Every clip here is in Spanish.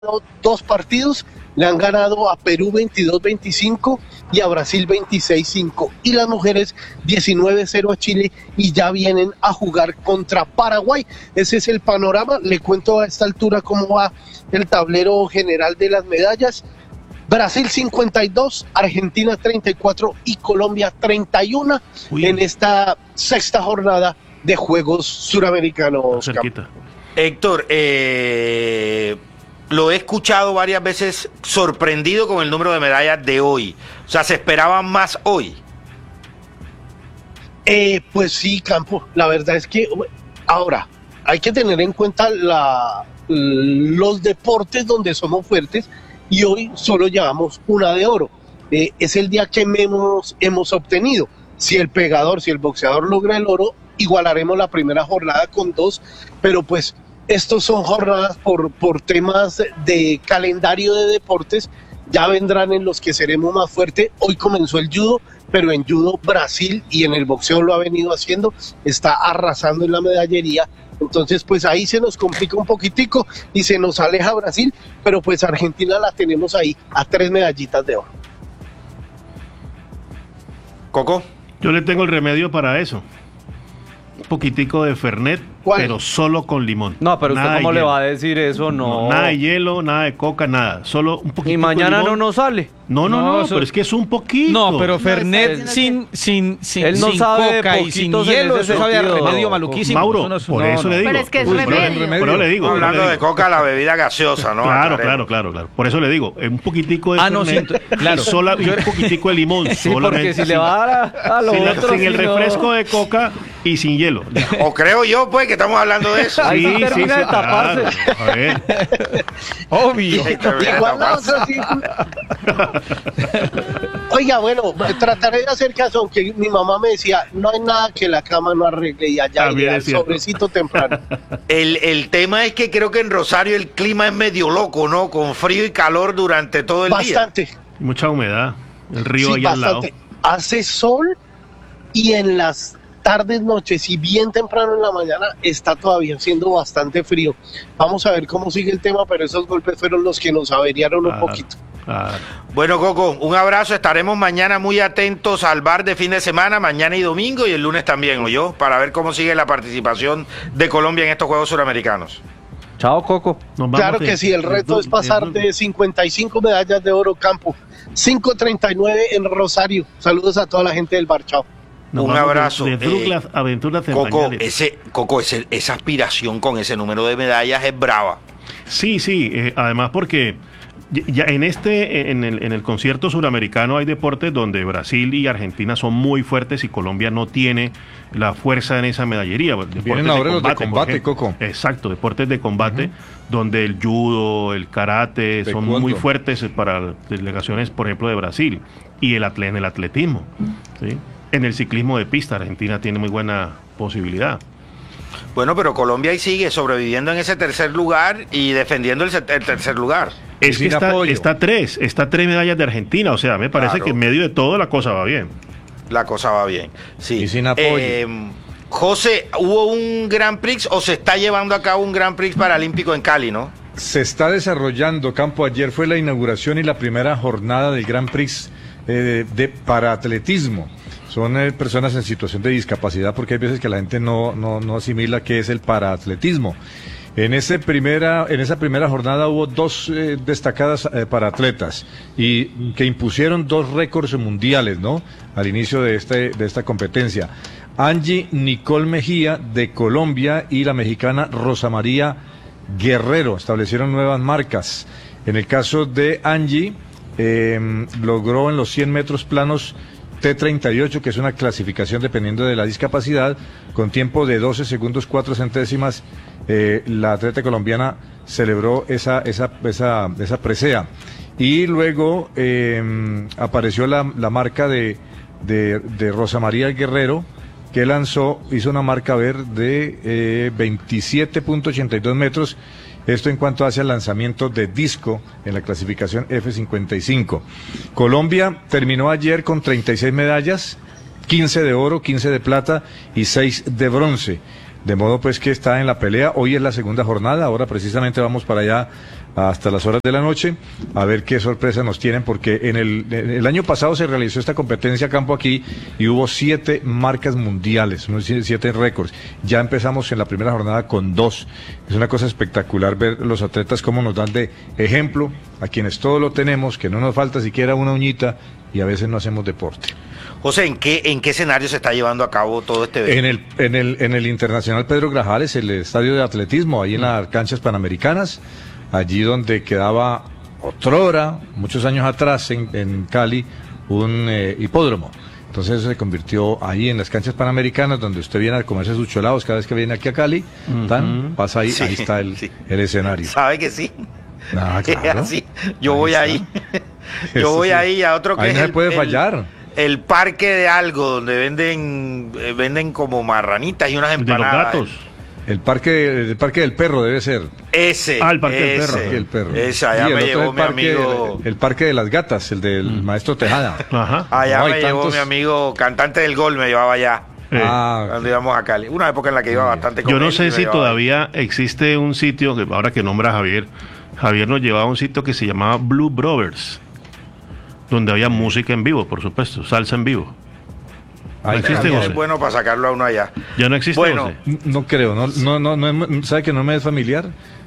dos partidos, le han ganado a Perú 22-25 y a Brasil 26-5, y las mujeres 19-0 a Chile, y ya vienen a jugar contra Paraguay. Ese es el panorama. Le cuento a esta altura cómo va el tablero general de las medallas. Brasil 52, Argentina 34 y Colombia 31 en esta sexta jornada de Juegos Suramericanos. Héctor, lo he escuchado varias veces sorprendido con el número de medallas de hoy. O sea, ¿se esperaban más hoy? Pues sí, Campo. La verdad es que ahora hay que tener en cuenta los deportes donde somos fuertes, y hoy solo llevamos una de oro. Es el día que menos hemos obtenido. Si el boxeador logra el oro, igualaremos la primera jornada con 2, pero pues estos son jornadas por temas de calendario de deportes, ya vendrán en los que seremos más fuertes. Hoy comenzó el judo, pero en judo Brasil, y en el boxeo lo ha venido haciendo, está arrasando en la medallería. Entonces pues ahí se nos complica un poquitico y se nos aleja Brasil, pero pues Argentina la tenemos ahí a 3 medallitas de oro. Coco, yo le tengo el remedio para eso. Un poquitico de Fernet, pero solo con limón. No, pero usted cómo le va a decir eso, no. Nada de hielo, nada de coca, nada. Solo un poquito. Y mañana no nos sale. No, pero es que es un poquito. No, pero Fernet sin él no sabe coca y sin hielo, eso sabe a remedio maluquísimo. Mauro, por eso le digo. Pero es que es remedio. Pero le digo. Hablando de coca, la bebida gaseosa, ¿no? Claro. Por eso le digo, un poquitico de Fernet, claro. Un poquitico de limón. Sí, porque si le va a dar a lo otro. Sin el refresco de coca y sin hielo. O creo yo, pues, que estamos hablando de eso. Ahí sí termina de taparse. A ver. Obvio. Igual la otra sí. Oiga, bueno, trataré de hacer caso, aunque mi mamá me decía, no hay nada que la cama no arregle, y allá iré al sobrecito temprano. El tema es que creo que en Rosario el clima es medio loco, ¿no? Con frío y calor durante todo el día. Bastante. Mucha humedad. El río ahí al lado. Hace sol, y en las tardes, noches y bien temprano en la mañana está todavía siendo bastante frío. Vamos a ver cómo sigue el tema, pero esos golpes fueron los que nos averiaron un poquito. Bueno, Coco, un abrazo. Estaremos mañana muy atentos al bar de fin de semana, mañana y domingo, y el lunes también, ¿oyó? Para ver cómo sigue la participación de Colombia en estos Juegos Suramericanos. Chao, Coco. Claro que sí, el reto es pasar de 55 medallas de oro, Campo. 5:39 en Rosario. Saludos a toda la gente del bar, chao. Un abrazo. Las aventuras Coco, esa aspiración con ese número de medallas es brava. Sí, además porque ya en el concierto suramericano hay deportes donde Brasil y Argentina son muy fuertes y Colombia no tiene la fuerza en esa medallería. Vienen ahora los de combate, Coco. Exacto, deportes de combate, donde el judo, el karate son muy fuertes para delegaciones, por ejemplo, de Brasil, y en el atletismo, ¿sí? En el ciclismo de pista, Argentina tiene muy buena posibilidad. Bueno, pero Colombia ahí sigue sobreviviendo en ese tercer lugar y defendiendo el tercer lugar. Es que está tres medallas de Argentina, o sea, me parece que en medio de todo la cosa va bien. La cosa va bien, sí. Y sin apoyo. José, ¿hubo un Grand Prix o se está llevando a cabo un Grand Prix paralímpico en Cali, no? Se está desarrollando, Campo. Ayer fue la inauguración y la primera jornada del Grand Prix para atletismo. Son personas en situación de discapacidad, porque hay veces que la gente no asimila qué es el paraatletismo. En esa primera jornada hubo dos destacadas paraatletas y que impusieron 2 récords mundiales, ¿no? Al inicio de esta competencia. Angie Nicole Mejía de Colombia y la mexicana Rosa María Guerrero establecieron nuevas marcas. En el caso de Angie, logró en los 100 metros planos T38, que es una clasificación dependiendo de la discapacidad, con tiempo de 12 segundos 4 centésimas. La atleta colombiana celebró esa presea. Y luego apareció la marca de Rosa María Guerrero, que hizo una marca de 27.82 metros. Esto en cuanto hace el lanzamiento de disco en la clasificación F55. Colombia terminó ayer con 36 medallas, 15 de oro, 15 de plata y 6 de bronce. De modo pues que está en la pelea. Hoy es la segunda jornada, ahora precisamente vamos para allá hasta las horas de la noche a ver qué sorpresas nos tienen, porque en el año pasado se realizó esta competencia a campo aquí y hubo 7 marcas mundiales, 7 récords. Ya empezamos en la primera jornada con 2. Es una cosa espectacular ver los atletas cómo nos dan de ejemplo a quienes todo lo tenemos, que no nos falta siquiera una uñita y a veces no hacemos deporte. José, ¿en qué escenario se está llevando a cabo todo este evento? En el Internacional Pedro Grajales, el estadio de atletismo, ahí en las canchas panamericanas, allí donde quedaba otrora, muchos años atrás en Cali, un hipódromo. Entonces eso se convirtió ahí en las canchas panamericanas, donde usted viene a comerse sus cholados cada vez que viene aquí a Cali, pasa ahí, sí, ahí está el escenario. ¿Sabe que sí? Ah, claro. Así, yo voy ahí. Yo voy ahí a otro que ahí no se puede fallar. El parque de algo, donde venden como marranitas y unas empanadas. De los gatos. El parque del perro debe ser. Ese. El parque del perro. El perro. Ese, allá me llevó mi amigo. El parque de las gatas, el del maestro Tejada. Ajá. Allá me llevó mi amigo cantante del gol, me llevaba allá. Cuando íbamos a Cali. Una época en la que iba bastante con Yo no él, sé si todavía existe un sitio, que ahora que nombra a Javier nos llevaba a un sitio que se llamaba Blue Brothers, donde había música en vivo, por supuesto, salsa en vivo. ¿No existe, José? Es bueno para sacarlo a uno allá. Ya no existe, bueno, José. No creo, no, ¿sabe que no me es familiar?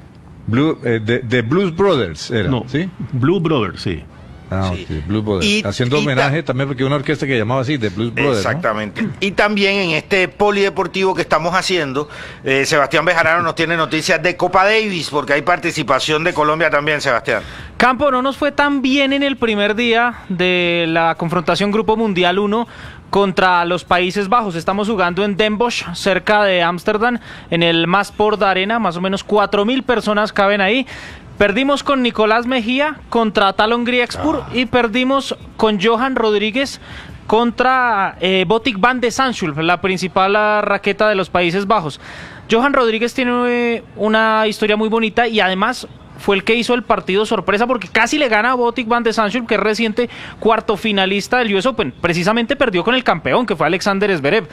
De Blues Brothers era, No, ¿sí? Blue Brothers, sí. Ah, sí. ok, Blues Brothers. Haciendo homenaje también porque una orquesta que llamaba así, de Blues Brothers. Exactamente. ¿No? Y también en este polideportivo que estamos haciendo, Sebastián Bejarano nos tiene noticias de Copa Davis, porque hay participación de Colombia también, Sebastián. Campo, no nos fue tan bien en el primer día de la confrontación Grupo Mundial 1 contra los Países Bajos. Estamos jugando en Den Bosch, cerca de Ámsterdam, en el Masport Arena. Más o menos 4.000 personas caben ahí. Perdimos con Nicolás Mejía contra Talon Griekspur y perdimos con Johan Rodríguez contra Botic van de Zandschulp, la principal raqueta de los Países Bajos. Johan Rodríguez tiene una historia muy bonita y además fue el que hizo el partido sorpresa porque casi le gana a Botic van de Zandschulp, que es reciente cuarto finalista del US Open. Precisamente perdió con el campeón, que fue Alexander Zverev.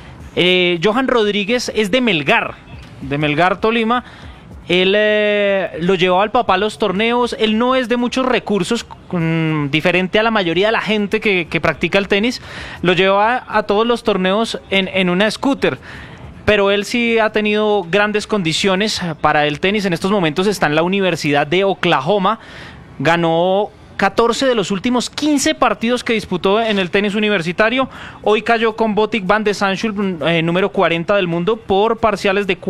Johan Rodríguez es de Melgar Tolima. Él lo llevaba al papá a los torneos. Él no es de muchos recursos, diferente a la mayoría de la gente que practica el tenis. Lo lleva a todos los torneos en una scooter. Pero él sí ha tenido grandes condiciones para el tenis. En estos momentos está en la Universidad de Oklahoma. Ganó 14 de los últimos 15 partidos que disputó en el tenis universitario. Hoy cayó con Botic van de Zandschulp, número 40 del mundo, por parciales de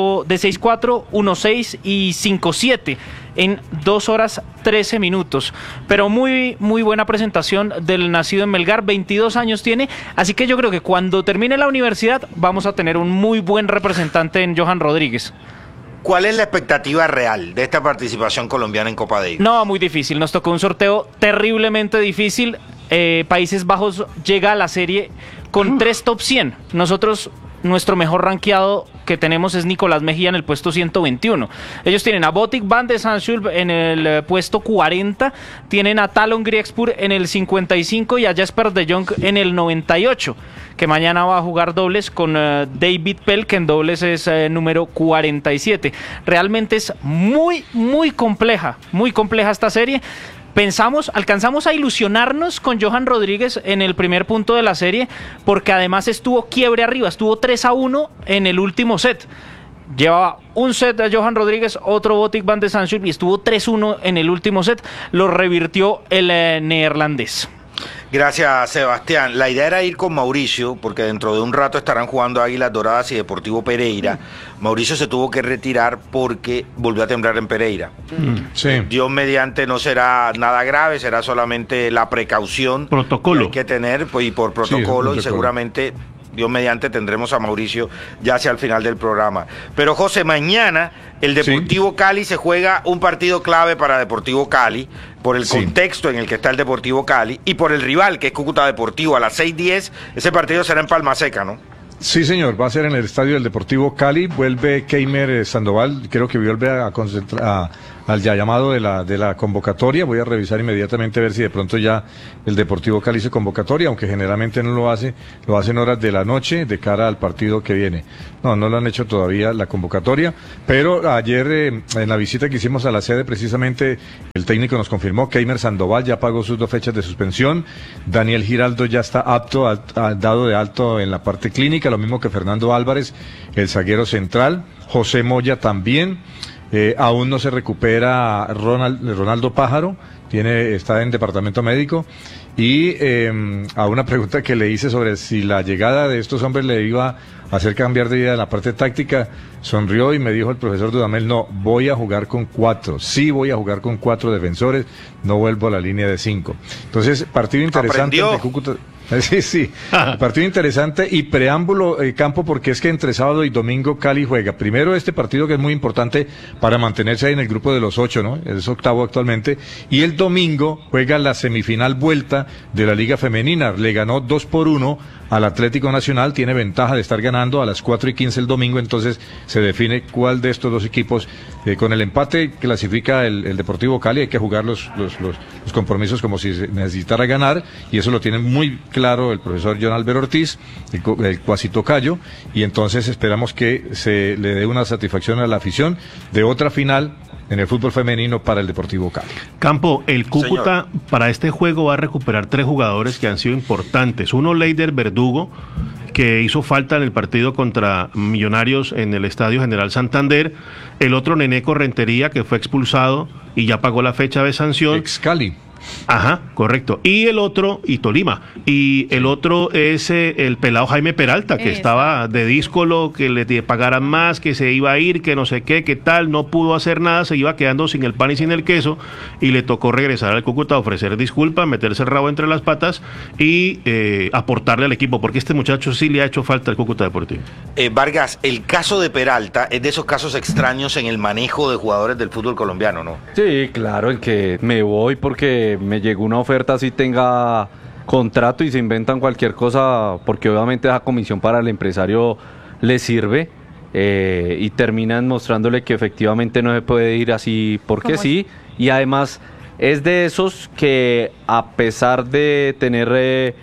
6-4, 1-6 y 5-7 en 2 horas 13 minutos. Pero muy, muy buena presentación del nacido en Melgar, 22 años tiene, así que yo creo que cuando termine la universidad vamos a tener un muy buen representante en Johan Rodríguez. ¿Cuál es la expectativa real de esta participación colombiana en Copa Davis? No, muy difícil. Nos tocó un sorteo terriblemente difícil. Países Bajos llega a la serie con 3 top 100. Nosotros, nuestro mejor rankeado que tenemos es Nicolás Mejía en el puesto 121. Ellos tienen a Botic van de Zandschulp en el puesto 40, tienen a Talon Griekspur en el 55 y a Jesper de Jong en el 98, que mañana va a jugar dobles con David Pell, que en dobles es número 47. Realmente es muy, muy compleja esta serie. Alcanzamos a ilusionarnos con Johan Rodríguez en el primer punto de la serie, porque además estuvo quiebre arriba, estuvo 3-1 en el último set. Llevaba un set a Johan Rodríguez, otro Botic van de Zandschulp y estuvo 3-1 en el último set. Lo revirtió el neerlandés. Gracias, Sebastián. La idea era ir con Mauricio, porque dentro de un rato estarán jugando Águilas Doradas y Deportivo Pereira. Mauricio se tuvo que retirar porque volvió a temblar en Pereira. Sí. Dios mediante no será nada grave, será solamente la precaución protocolo que hay que tener, pues, y por protocolo, y seguramente Dios mediante tendremos a Mauricio ya hacia el final del programa. Pero José, mañana el Deportivo Cali se juega un partido clave para Deportivo Cali, por el contexto en el que está el Deportivo Cali y por el rival que es Cúcuta Deportivo a las 6:10. Ese partido será en Palma Seca, ¿no? Sí, señor, va a ser en el estadio del Deportivo Cali. Vuelve Keimer Sandoval, creo que vuelve llamado de la convocatoria. Voy a revisar inmediatamente a ver si de pronto ya el Deportivo Cali hizo convocatoria, aunque generalmente no lo hace en horas de la noche de cara al partido que viene. No lo han hecho todavía la convocatoria, pero ayer en la visita que hicimos a la sede precisamente el técnico nos confirmó que Eimer Sandoval ya pagó sus 2 fechas de suspensión, Daniel Giraldo ya está apto, dado de alto en la parte clínica, lo mismo que Fernando Álvarez, el zaguero central, José Moya también. Aún no se recupera Ronaldo Pájaro, está en departamento médico. Y a una pregunta que le hice sobre si la llegada de estos hombres le iba a hacer cambiar de idea en la parte táctica, sonrió y me dijo el profesor Dudamel, no, voy a jugar con 4, sí voy a jugar con 4 defensores, no vuelvo a la línea de 5. Entonces, partido interesante de Cúcuta. Sí, partido interesante y preámbulo, Campo, porque es que entre sábado y domingo Cali juega primero este partido que es muy importante para mantenerse ahí en el grupo de los 8, ¿no? Es 8º actualmente, y el domingo juega la semifinal vuelta de la Liga Femenina, le ganó 2-1 al Atlético Nacional, tiene ventaja de estar ganando a las 4:15 el domingo, entonces se define cuál de estos 2 equipos, con el empate clasifica el Deportivo Cali, hay que jugar los compromisos como si se necesitara ganar, y eso lo tiene muy claro el profesor John Álvaro Ortiz, el cuasi tocayo, y entonces esperamos que se le dé una satisfacción a la afición de otra final en el fútbol femenino para el Deportivo Cali. Campo, el Cúcuta para este juego va a recuperar 3 jugadores que han sido importantes. Uno, Leider Verdugo, que hizo falta en el partido contra Millonarios en el Estadio General Santander. El otro, Neneco Rentería, que fue expulsado y ya pagó la fecha de sanción. Ex Cali. Ajá, correcto. Y el otro, y Tolima. Y el otro es el pelado Jaime Peralta, que estaba de díscolo, que le pagaran más, que se iba a ir, que no sé qué, que tal, no pudo hacer nada, se iba quedando sin el pan y sin el queso, y le tocó regresar al Cúcuta a ofrecer disculpas, meterse el rabo entre las patas y aportarle al equipo, porque este muchacho sí le ha hecho falta al Cúcuta Deportivo. Vargas, el caso de Peralta es de esos casos extraños en el manejo de jugadores del fútbol colombiano, ¿no? Sí, claro, en que me voy porque me llegó una oferta así tenga contrato y se inventan cualquier cosa, porque obviamente esa comisión para el empresario le sirve, y terminan mostrándole que efectivamente no se puede ir así porque sí, y además es de esos que a pesar de tener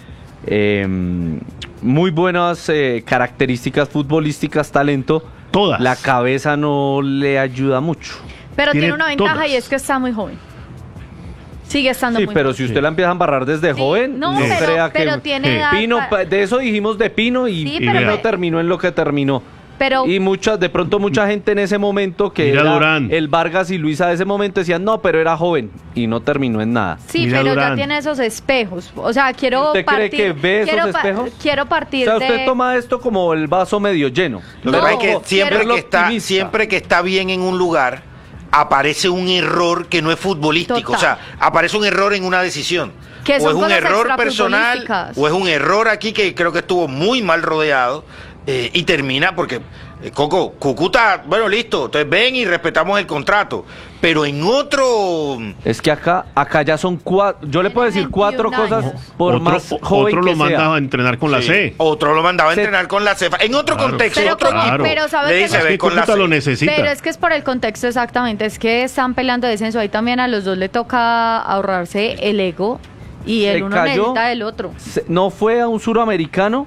muy buenas características futbolísticas, talento, todas, la cabeza no le ayuda mucho. Pero tiene una ventaja y es que está muy joven. Sigue estando muy pero joven. Si usted la empieza a embarrar desde joven, no crea pero que tiene edad Pino, de eso dijimos de Pino y no terminó en lo que terminó. Pero, y mucha gente en ese momento que era Durán, el Vargas y Luisa de ese momento decían no, pero era joven y no terminó en nada. Sí, mira pero Durán. Ya tiene esos espejos. O sea, ¿Usted cree que ve esos espejos? Quiero partir o sea, usted toma esto como el vaso medio lleno. Lo que pasa es que siempre que está bien en un lugar, aparece un error que no es futbolístico. Total. O sea, aparece un error en una decisión. O es un error personal, o es un error aquí que creo que estuvo muy mal rodeado. Y termina porque, Coco, Cúcuta, bueno, listo, entonces ven y respetamos el contrato, pero en otro... Es que acá ya son 4, yo le puedo decir 4 cosas por otro, más joven otro que lo mandaba a entrenar con la C. Otro lo mandaba a entrenar con la C. En otro contexto, pero ¿sabes le dice, ve con la C. Lo necesita. Pero es que es por el contexto exactamente, es que están peleando de descenso, ahí también a los dos le toca ahorrarse el ego y el uno necesita del otro. No fue a un suramericano.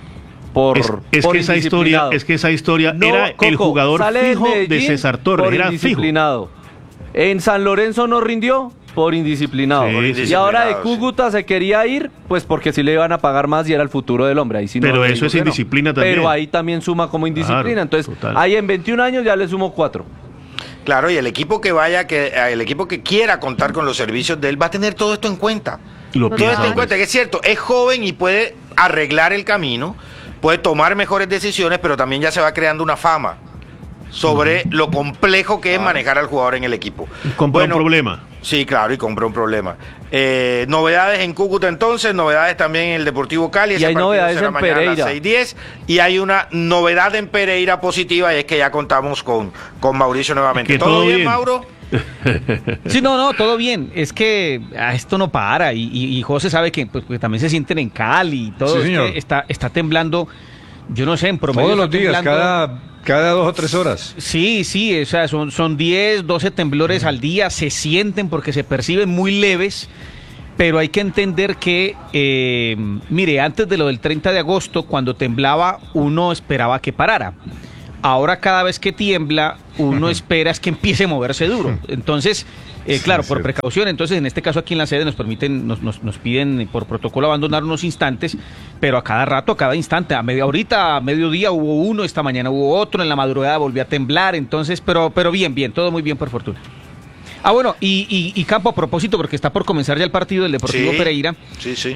Es que esa historia no, era Coco, el jugador fijo de César Torres, era indisciplinado. Fijo. En San Lorenzo no rindió por indisciplinado. Sí, y ahora de Cúcuta se quería ir, pues porque sí le iban a pagar más y era el futuro del hombre. Ahí sí pero eso es indisciplina también. Pero ahí también suma como indisciplina. Claro, entonces, ahí en 21 años ya le sumo 4. Claro, y el equipo el equipo que quiera contar con los servicios de él va a tener todo esto en cuenta. Todo esto en cuenta, que es cierto, es joven y puede arreglar el camino, puede tomar mejores decisiones, pero también ya se va creando una fama sobre lo complejo que es manejar al jugador en el equipo. Compra un problema. Sí, claro, y compró un problema. Novedades en Cúcuta entonces, novedades también en el Deportivo Cali. Y hay novedades en Pereira. A las 6:10, y hay una novedad en Pereira positiva, y es que ya contamos con Mauricio nuevamente. ¿Todo bien, Mauro? Sí, no, todo bien. Es que esto no para y José sabe que pues, también se sienten en Cali y todo. Sí, es que está temblando, yo no sé, en promedio. Todos los días, cada 2 o 3 horas. Sí, o sea, son 10, 12 temblores al día, se sienten porque se perciben muy leves, pero hay que entender que, mire, antes de lo del 30 de agosto, cuando temblaba, uno esperaba que parara. Ahora cada vez que tiembla, uno espera es que empiece a moverse duro. Entonces, claro, por precaución, entonces en este caso aquí en la sede nos piden por protocolo abandonar unos instantes, pero a cada rato, a cada instante, ahorita a mediodía hubo uno, esta mañana hubo otro, en la madrugada volvió a temblar, entonces, pero bien, todo muy bien por fortuna. Ah, bueno, y Campo, a propósito, porque está por comenzar ya el partido del Deportivo Pereira. Sí.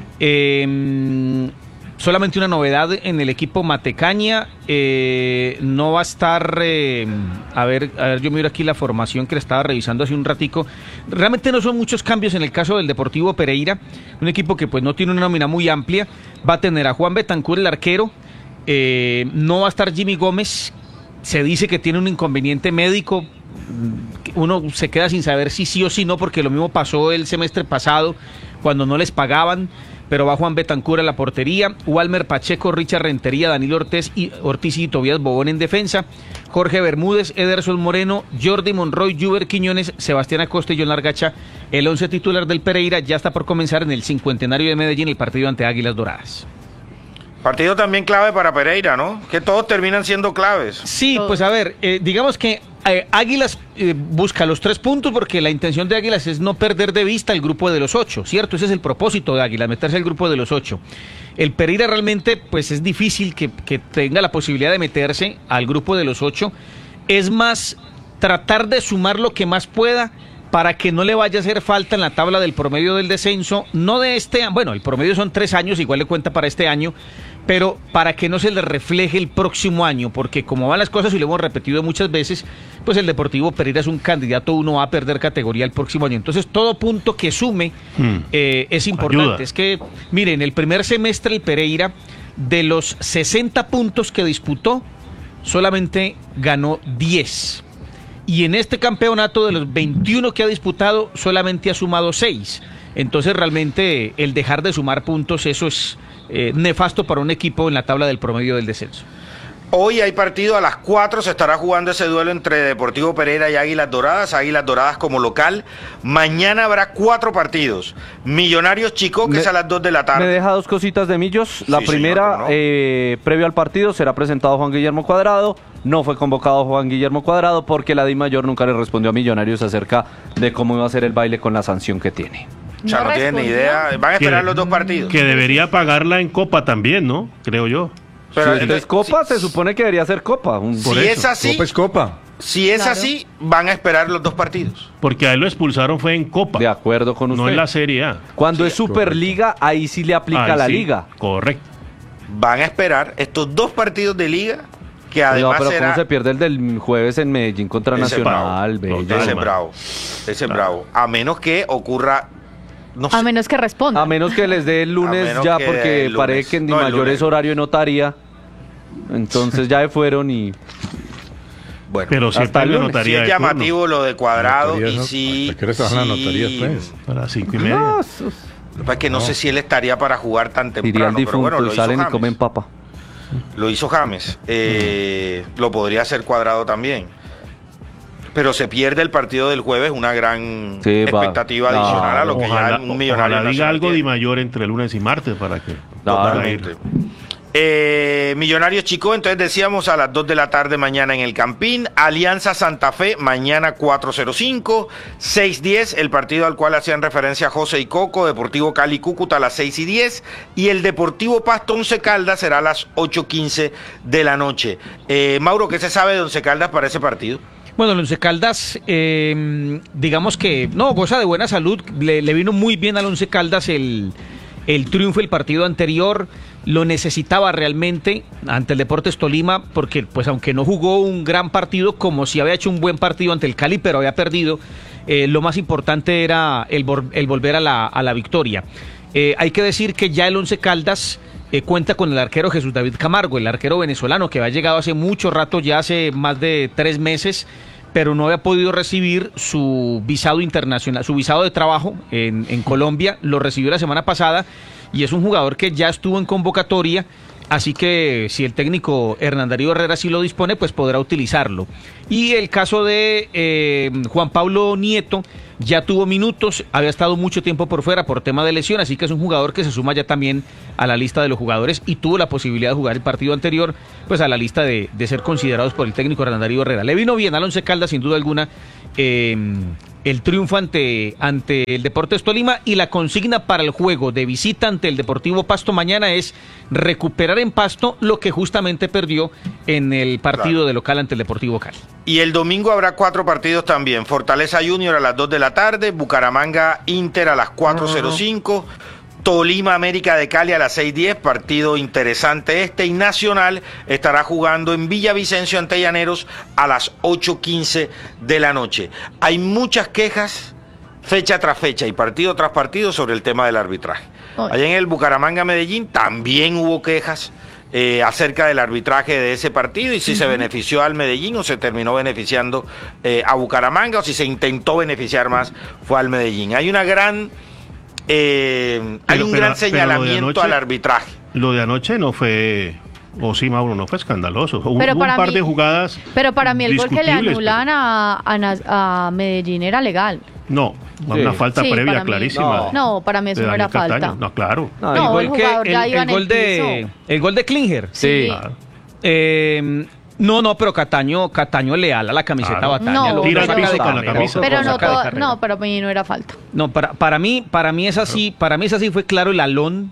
Solamente una novedad en el equipo Matecaña, no va a estar, a ver, yo miro aquí la formación que le estaba revisando hace un ratico. Realmente no son muchos cambios en el caso del Deportivo Pereira, un equipo que pues no tiene una nómina muy amplia. Va a tener a Juan Betancur, el arquero, no va a estar Jimmy Gómez, se dice que tiene un inconveniente médico. Uno se queda sin saber si sí o si no, porque lo mismo pasó el semestre pasado cuando no les pagaban. Pero va Juan Betancur a la portería, Walmer Pacheco, Richard Rentería, Danilo Ortiz y Tobías Bobón en defensa, Jorge Bermúdez, Ederson Moreno, Jordi Monroy, Juber Quiñones, Sebastián Acosta y John Largacha. El 11 titular del Pereira ya está por comenzar en el Cincuentenario de Medellín, el partido ante Águilas Doradas. Partido también clave para Pereira, ¿no? Que todos terminan siendo claves. Sí, pues a ver, digamos que Águilas busca los 3 puntos porque la intención de Águilas es no perder de vista el grupo de los 8, ¿cierto? Ese es el propósito de Águilas, meterse al grupo de los 8. El Pereira realmente, pues es difícil que tenga la posibilidad de meterse al grupo de los 8. Es más, tratar de sumar lo que más pueda para que no le vaya a hacer falta en la tabla del promedio del descenso, no de bueno, el promedio son 3 años, igual le cuenta para este año, pero para que no se le refleje el próximo año, porque como van las cosas y lo hemos repetido muchas veces, pues el Deportivo Pereira es un candidato, uno va a perder categoría el próximo año. Entonces todo punto que sume es importante. Ayuda. Es que, miren, el primer semestre el Pereira, de los 60 puntos que disputó, solamente ganó 10. Y en este campeonato, de los 21 que ha disputado, solamente ha sumado 6. Entonces realmente el dejar de sumar puntos, eso es nefasto para un equipo en la tabla del promedio del descenso. Hoy hay partido a las 4, se estará jugando ese duelo entre Deportivo Pereira y Águilas Doradas como local. Mañana habrá 4 partidos. Millonarios Chicó, que es a las 2 de la tarde. Me deja 2 cositas de Millos. La primera, señor, previo al partido será presentado Juan Guillermo Cuadrado. No fue convocado Juan Guillermo Cuadrado porque la DIMAYOR nunca le respondió a Millonarios acerca de cómo iba a ser el baile con la sanción que tiene. O sea, no tienen ni idea. Van a esperar los 2 partidos. Que debería pagarla en Copa también, ¿no? Creo yo. Pero si entonces Copa, se supone que debería ser Copa. Si es así, Copa es Copa. Si es así, van a esperar los 2 partidos. Porque a él lo expulsaron fue en Copa. De acuerdo con usted. No en la Serie A. Cuando es Superliga, ahí sí le aplica la Liga. Correcto. Van a esperar estos 2 partidos de Liga, que además pero ¿cómo se pierde el del jueves en Medellín contra Nacional? Ese es bravo. A menos que ocurra... No sé. A menos que responda. A menos que les dé el lunes ya, porque parece que en DIMAYOR es horario de notaría. Entonces ya fueron y... Bueno, pero hasta el lunes. notaría sí es llamativo lo de Cuadrado y sí... ¿A qué hora trabajan las notarías, pues? A las 5:30. Es que no sé si él estaría para jugar tan temprano, pero bueno, lo hizo salen James. Y comen papa. Lo hizo James. Lo podría hacer Cuadrado también. Pero se pierde el partido del jueves, una gran expectativa adicional a lo que ya un Millonario ojalá diga algo DIMAYOR entre lunes y martes para que... Totalmente. Millonarios Chicó, entonces decíamos a las 2 de la tarde mañana en el Campín. Alianza Santa Fe, mañana 4:05, 6:10, el partido al cual hacían referencia José y Coco. Deportivo Cali Cúcuta a las 6:10 y el Deportivo Pasto Once Caldas será a las 8:15 de la noche. Mauro, ¿qué se sabe de Once Caldas para ese partido? Bueno, el Once Caldas, digamos que, goza de buena salud, le vino muy bien al Once Caldas el triunfo del partido anterior, lo necesitaba realmente ante el Deportes Tolima, porque pues aunque no jugó un gran partido, como si había hecho un buen partido ante el Cali, pero había perdido, lo más importante era el volver a la victoria. Hay que decir que ya el Once Caldas cuenta con el arquero Jesús David Camargo, el arquero venezolano que había llegado hace mucho rato, ya hace más de 3 meses, pero no había podido recibir su visado internacional, su visado de trabajo en Colombia. Lo recibió la semana pasada y es un jugador que ya estuvo en convocatoria. Así que si el técnico Hernán Darío Herrera sí lo dispone, pues podrá utilizarlo. Y el caso de Juan Pablo Nieto ya tuvo minutos, había estado mucho tiempo por fuera por tema de lesión, así que es un jugador que se suma ya también a la lista de los jugadores y tuvo la posibilidad de jugar el partido anterior, pues a la lista de ser considerados por el técnico Hernán Darío Herrera. Le vino bien al Once Caldas, sin duda alguna, el triunfo ante el Deportes Tolima, y la consigna para el juego de visita ante el Deportivo Pasto mañana es recuperar en Pasto lo que justamente perdió en el partido de local ante el Deportivo Cali. Y el domingo habrá 4 partidos también. Fortaleza Junior a las 2 de la tarde, Bucaramanga Inter a las 4:05, Tolima América de Cali a las 6:10, partido interesante y Nacional estará jugando en Villavicencio ante Llaneros a las 8:15 de la noche. Hay muchas quejas fecha tras fecha y partido tras partido sobre el tema del arbitraje. Allá en el Bucaramanga Medellín también hubo quejas acerca del arbitraje de ese partido y si se benefició al Medellín o se terminó beneficiando a Bucaramanga, o si se intentó beneficiar más fue al Medellín. Hay una gran un gran señalamiento al arbitraje. Lo de anoche no fue, o sí, Mauro, no fue escandaloso. Hubo un par de jugadas. Pero para mí el gol que le anulan a Medellín era legal. No, una falta previa clarísima. No, para mí eso no era falta. No, claro. El gol de Klinger. Sí. Claro. No, pero Cataño leal a la camiseta Batalla. No, tira el piso con la camisa. Pero no, para mí no era falta. No, para mí es así, fue claro el alón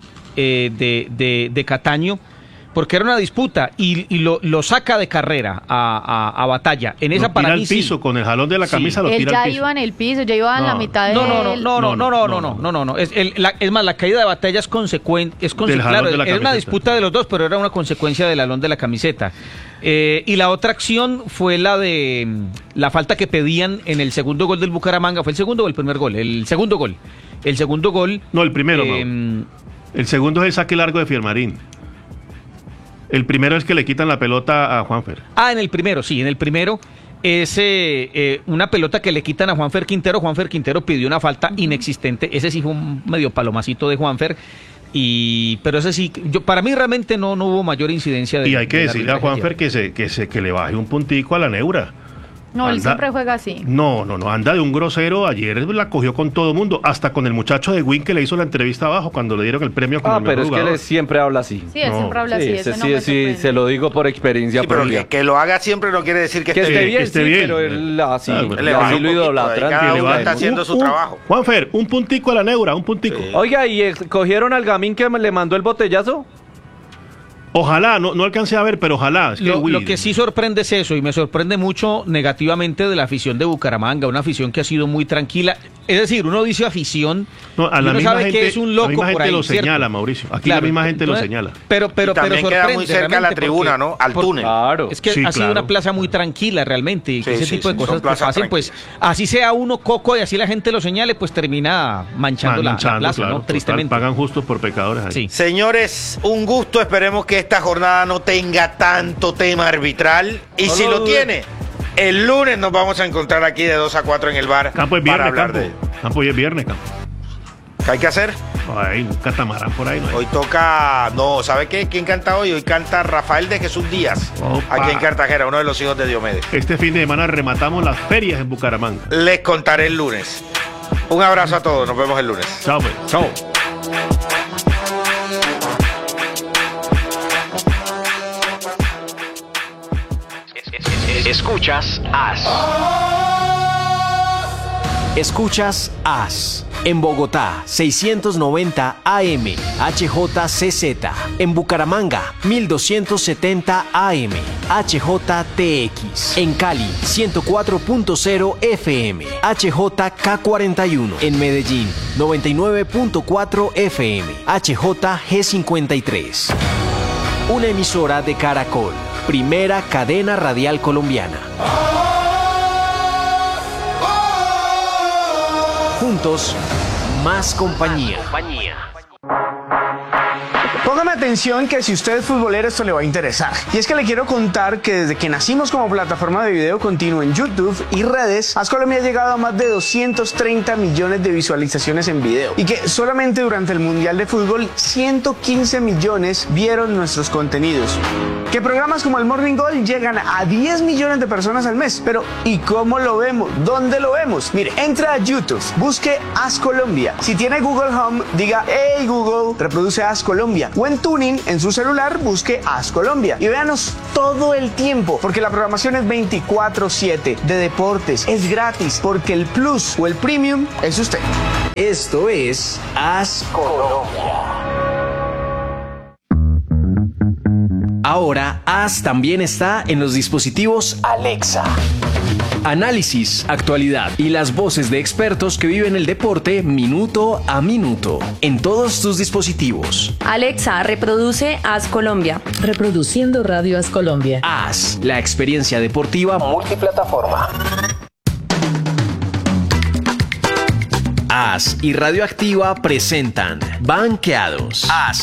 de Cataño, porque era una disputa y lo saca de carrera a Batalla. En esa para mí sí. Piso con el jalón de la camisa lo tira al piso. Él ya iba en el piso, ya iba en la mitad de No. Es más, la caída de Batalla es consecuente, claro, era una disputa de los dos, pero era una consecuencia del jalón de la camiseta. Y la otra acción fue la de la falta que pedían en el segundo gol del Bucaramanga. ¿Fue el segundo o el primer gol? El segundo gol. No, el primero. El segundo es el saque largo de Fiermarín. El primero es que le quitan la pelota a Juanfer. En el primero es una pelota que le quitan a Juanfer Quintero. Juanfer Quintero pidió una falta inexistente. Ese sí fue un medio palomacito de Juanfer. Pero ese sí, para mí realmente no hubo mayor incidencia. Y hay que decirle a Juanfer que le baje un puntico a la neura. No, él siempre juega así. No, anda de un grosero. Ayer la cogió con todo mundo, hasta con el muchacho de Win que le hizo la entrevista abajo cuando le dieron el premio como pero es jugador. que él siempre habla así. Sí, él siempre habla así. Sí, se lo digo por experiencia propia. Que lo haga siempre no quiere decir que esté bien. Que esté bien, pero él así lo idolatran. Cada uno está haciendo su trabajo. Juanfer, un puntico a la neura, un puntico. Oiga, ¿y cogieron al Gamín que le mandó el botellazo? Ojalá, no alcancé a ver, pero ojalá. Lo que sí sorprende es eso, y me sorprende mucho negativamente de la afición de Bucaramanga, una afición que ha sido muy tranquila. Es decir, uno dice afición, a la uno misma sabe gente, que es un loco por ahí. La misma gente lo ¿cierto? señala, Mauricio. Aquí la misma gente lo señala. Pero también queda muy cerca a la tribuna, ¿no? Al túnel. Claro. Es que ha sido una plaza muy tranquila realmente, y que ese tipo de cosas que pasen, pues así sea uno coco y así la gente lo señale, pues termina manchando la plaza, claro, ¿no? Tristemente. Pagan justos por pecadores ahí. Sí. Señores, un gusto. Esperemos que esta jornada no tenga tanto tema arbitral, y si lo tiene, el lunes nos vamos a encontrar aquí de 2 a 4 en el bar para hablar de Campo, hoy es viernes, Campo. ¿Qué hay que hacer? Hay un catamarán por ahí, ¿no? Hoy toca, ¿sabe qué? ¿Quién canta hoy? Hoy canta Rafael de Jesús Díaz, aquí en Cartagena, uno de los hijos de Diomedes. Este fin de semana rematamos las ferias en Bucaramanga. Les contaré el lunes. Un abrazo a todos, nos vemos el lunes. Chao, pues. Chao. Escuchas AS. Escuchas AS. En Bogotá, 690 AM, HJCZ. En Bucaramanga, 1270 AM, HJTX. En Cali, 104.0 FM, HJK41. En Medellín, 99.4 FM, HJG53. Una emisora de Caracol, primera cadena radial colombiana. Juntos, más compañía. Póngame atención que si usted es futbolero esto le va a interesar. Y es que le quiero contar que desde que nacimos como plataforma de video continuo en YouTube y redes, AS Colombia ha llegado a más de 230 millones de visualizaciones en video. Y que solamente durante el Mundial de Fútbol 115 millones vieron nuestros contenidos. Que programas como el Morning Goal llegan a 10 millones de personas al mes. Pero ¿y cómo lo vemos? ¿Dónde lo vemos? Mire, entra a YouTube, busque AS Colombia. Si tiene Google Home, diga "Hey Google, reproduce AS Colombia". O en Tuning, en su celular, busque AS Colombia. Y véanos todo el tiempo, porque la programación es 24/7 de deportes. Es gratis, porque el Plus o el Premium es usted. Esto es AS Colombia. Ahora, AS también está en los dispositivos Alexa. Análisis, actualidad y las voces de expertos que viven el deporte minuto a minuto en todos tus dispositivos. Alexa, reproduce AS Colombia. Reproduciendo Radio AS Colombia. AS, la experiencia deportiva multiplataforma. AS y Radioactiva presentan Banqueados. AS